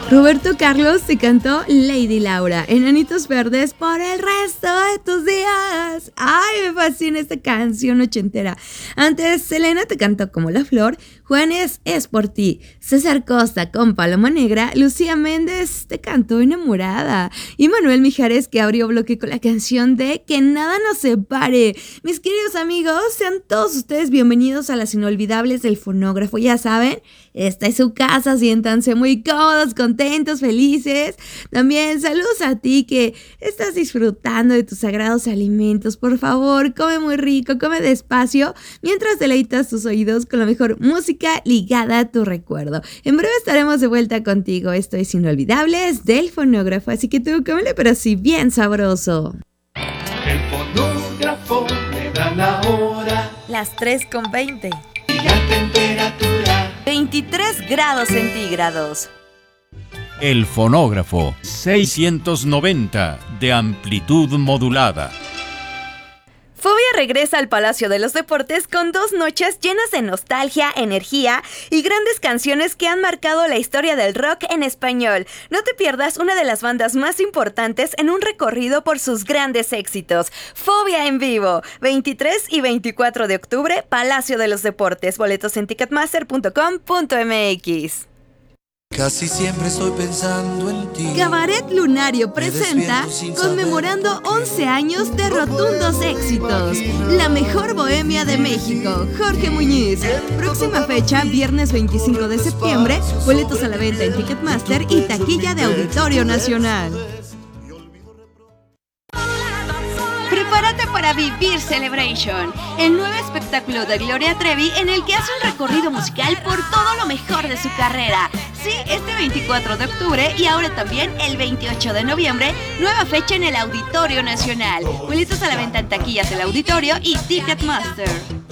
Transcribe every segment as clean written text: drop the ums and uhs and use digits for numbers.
Roberto Carlos te cantó Lady Laura, Enanitos Verdes por el resto de tus días. Ay, me fascina esta canción ochentera. Antes, Selena te cantó Como la Flor, Juanes es por ti, César Costa con Paloma Negra, Lucía Méndez te cantó Enamorada y Manuel Mijares que abrió bloque con la canción de Que nada nos separe. Mis queridos amigos, sean todos ustedes bienvenidos a las inolvidables del fonógrafo. Ya saben, esta es su casa, siéntanse muy cómodos, contentos, felices. También saludos a ti que estás disfrutando de tus sagrados alimentos. Por favor, come muy rico, come despacio, mientras deleitas tus oídos con la mejor música ligada a tu recuerdo. En breve estaremos de vuelta contigo. Esto es Inolvidables del Fonógrafo, así que tú cómele, pero sí bien sabroso. El fonógrafo me da la hora. Las 3:20. Y la temperatura. 23 grados centígrados. El fonógrafo 690 de amplitud modulada. Fobia regresa al Palacio de los Deportes con 2 noches llenas de nostalgia, energía y grandes canciones que han marcado la historia del rock en español. No te pierdas una de las bandas más importantes en un recorrido por sus grandes éxitos. Fobia en vivo, 23 y 24 de octubre, Palacio de los Deportes. Boletos en ticketmaster.com.mx. Casi siempre estoy pensando en ti. Cabaret Lunario presenta conmemorando 11 años de rotundos éxitos. La mejor bohemia de México, Jorge Muñiz. Próxima fecha, viernes 25 de septiembre. Boletos a la venta en Ticketmaster y taquilla de Auditorio Nacional. Prepárate para vivir Celebration, el nuevo espectáculo de Gloria Trevi en el que hace un recorrido musical por todo lo mejor de su carrera. Sí, este 24 de octubre y ahora también el 28 de noviembre, nueva fecha en el Auditorio Nacional. Boletos a la venta en taquillas del Auditorio y Ticketmaster.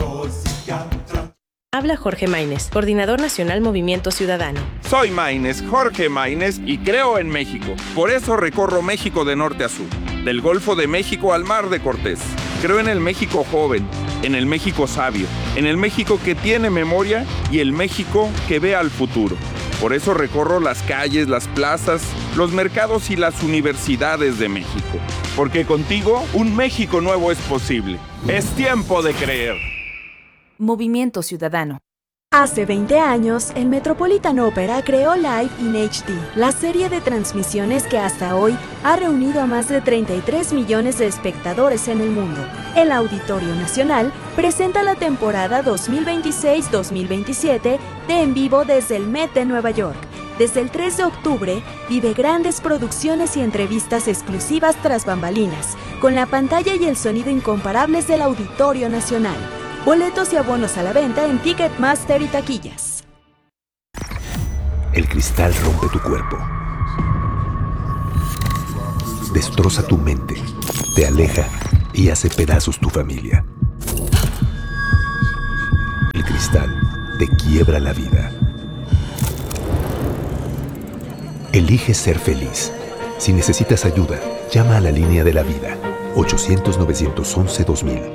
Habla Jorge Maínez, Coordinador Nacional Movimiento Ciudadano. Soy Maínez, Jorge Maínez, y creo en México. Por eso recorro México de norte a sur, del Golfo de México al Mar de Cortés. Creo en el México joven, en el México sabio, en el México que tiene memoria y el México que ve al futuro. Por eso recorro las calles, las plazas, los mercados y las universidades de México. Porque contigo, un México nuevo es posible. Es tiempo de creer. Movimiento Ciudadano. Hace 20 años, el Metropolitan Opera creó Live in HD, la serie de transmisiones que hasta hoy ha reunido a más de 33 millones de espectadores en el mundo. El Auditorio Nacional presenta la temporada 2026-2027 de En Vivo desde el Met de Nueva York. Desde el 3 de octubre, vive grandes producciones y entrevistas exclusivas tras bambalinas, con la pantalla y el sonido incomparables del Auditorio Nacional. Boletos y abonos a la venta en Ticketmaster y taquillas. El cristal rompe tu cuerpo. Destroza tu mente, te aleja y hace pedazos tu familia. El cristal te quiebra la vida. Elige ser feliz. Si necesitas ayuda, llama a la línea de la vida. 800-911-2000.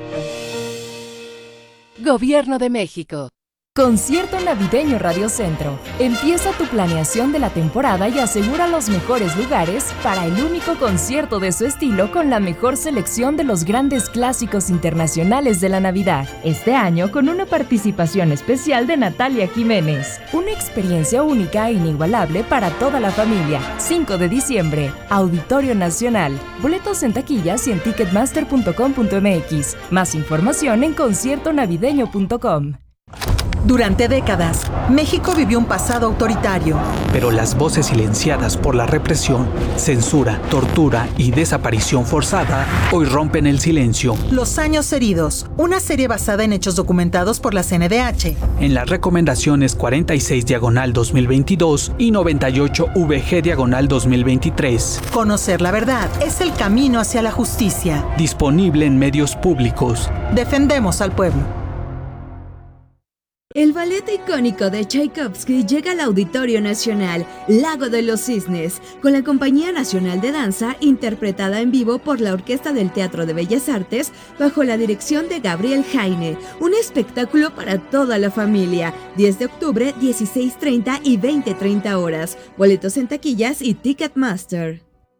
Gobierno de México. Concierto Navideño Radio Centro. Empieza tu planeación de la temporada y asegura los mejores lugares para el único concierto de su estilo con la mejor selección de los grandes clásicos internacionales de la Navidad. Este año con una participación especial de Natalia Jiménez. Una experiencia única e inigualable para toda la familia. 5 de diciembre, Auditorio Nacional. Boletos en taquillas y en ticketmaster.com.mx. Más información en conciertonavideño.com. Durante décadas, México vivió un pasado autoritario. Pero las voces silenciadas por la represión, censura, tortura y desaparición forzada hoy rompen el silencio. Los años heridos, una serie basada en hechos documentados por la CNDH. En las recomendaciones 46/2022 y 98-VG/2023. Conocer la verdad es el camino hacia la justicia. Disponible en medios públicos. Defendemos al pueblo. El ballet icónico de Tchaikovsky llega al Auditorio Nacional, Lago de los Cisnes, con la Compañía Nacional de Danza, interpretada en vivo por la Orquesta del Teatro de Bellas Artes, bajo la dirección de Gabriel Jaine. Un espectáculo para toda la familia. 10 de octubre, 16:30 y 20:30 horas. Boletos en taquillas y Ticketmaster.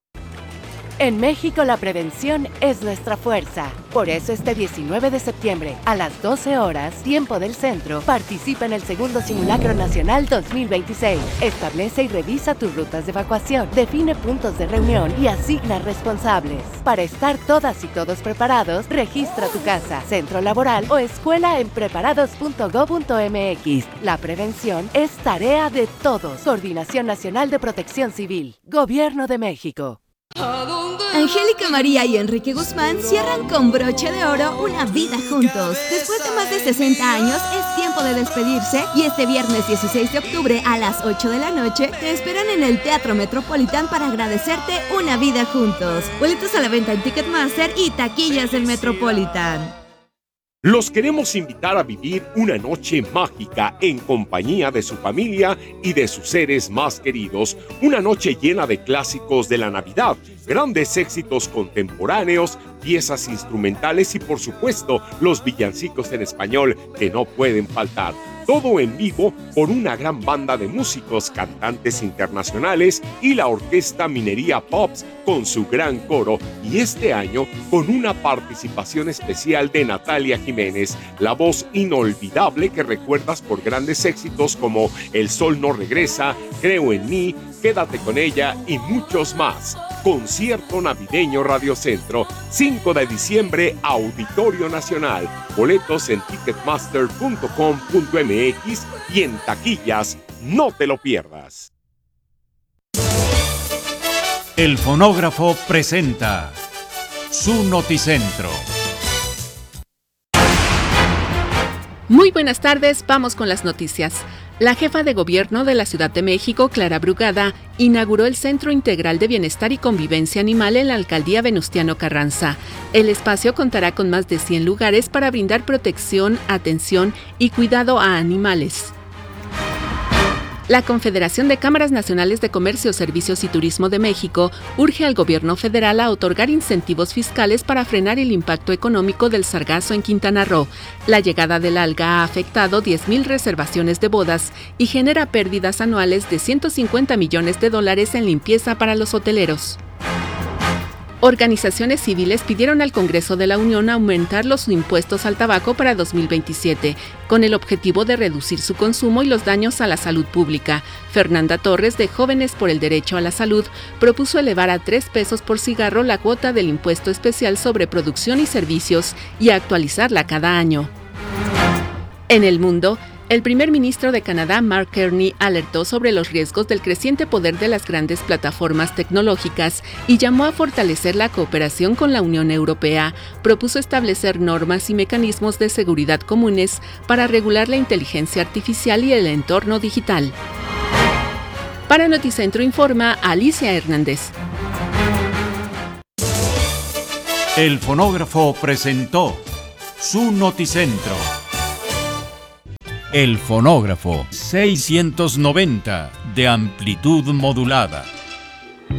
En México la prevención es nuestra fuerza. Por eso este 19 de septiembre, a las 12 horas, tiempo del centro, participa en el segundo Simulacro Nacional 2026. Establece y revisa tus rutas de evacuación, define puntos de reunión y asigna responsables. Para estar todas y todos preparados, registra tu casa, centro laboral o escuela en preparados.go.mx. La prevención es tarea de todos. Coordinación Nacional de Protección Civil. Gobierno de México. Angélica María y Enrique Guzmán cierran con broche de oro una vida juntos. Después de más de 60 años, es tiempo de despedirse y este viernes 16 de octubre a las 8 de la noche te esperan en el Teatro Metropolitan para agradecerte una vida juntos. Boletos a la venta en Ticketmaster y taquillas del Metropolitan. Los queremos invitar a vivir una noche mágica en compañía de su familia y de sus seres más queridos. Una noche llena de clásicos de la Navidad, grandes éxitos contemporáneos, piezas instrumentales y por supuesto los villancicos en español que no pueden faltar. Todo en vivo por una gran banda de músicos, cantantes internacionales y la Orquesta Minería Pops con su gran coro. Y este año con una participación especial de Natalia Jiménez, la voz inolvidable que recuerdas por grandes éxitos como El Sol No Regresa, Creo en Mí, Quédate con Ella y muchos más. Concierto navideño Radio Centro, 5 de diciembre, Auditorio Nacional. Boletos en ticketmaster.com.mx y en taquillas. No te lo pierdas. El fonógrafo presenta su noticentro. Muy buenas tardes, vamos con las noticias. La jefa de gobierno de la Ciudad de México, Clara Brugada, inauguró el Centro Integral de Bienestar y Convivencia Animal en la Alcaldía Venustiano Carranza. El espacio contará con más de 100 lugares para brindar protección, atención y cuidado a animales. La Confederación de Cámaras Nacionales de Comercio, Servicios y Turismo de México urge al gobierno federal a otorgar incentivos fiscales para frenar el impacto económico del sargazo en Quintana Roo. La llegada del alga ha afectado 10,000 reservaciones de bodas y genera pérdidas anuales de $150 millones en limpieza para los hoteleros. Organizaciones civiles pidieron al Congreso de la Unión aumentar los impuestos al tabaco para 2027, con el objetivo de reducir su consumo y los daños a la salud pública. Fernanda Torres, de Jóvenes por el Derecho a la Salud, propuso elevar a 3 pesos por cigarro la cuota del impuesto especial sobre producción y servicios y actualizarla cada año. En el mundo, el primer ministro de Canadá, Mark Carney, alertó sobre los riesgos del creciente poder de las grandes plataformas tecnológicas y llamó a fortalecer la cooperación con la Unión Europea. Propuso establecer normas y mecanismos de seguridad comunes para regular la inteligencia artificial y el entorno digital. Para Noticentro informa Alicia Hernández. El fonógrafo presentó su noticentro. El fonógrafo 690 de amplitud modulada.